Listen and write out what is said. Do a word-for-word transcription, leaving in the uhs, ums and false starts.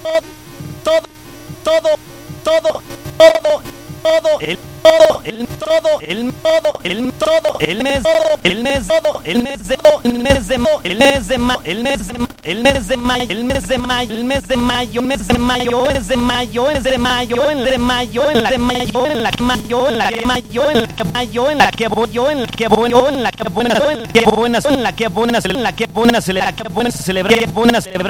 todo, todo, todo, todo, todo, el todo, el todo, el todo, el todo, el mes todo, el mes todo, el mes de todo, el mes de mo, el mes de ma, el mes de ma, el mes de mayo, el mes de mayo, el mes de mayo, mes de mayo, es de mayo, es de mayo, el de mayo, en la de mayo, en la que mayo, en la que mayo, en la que mayo, en la que voy yo, en la que voy yo, en la que buena, en la que buena, en la que buena, en la que buena celebrar, que buena celebrar, que buena celebrar.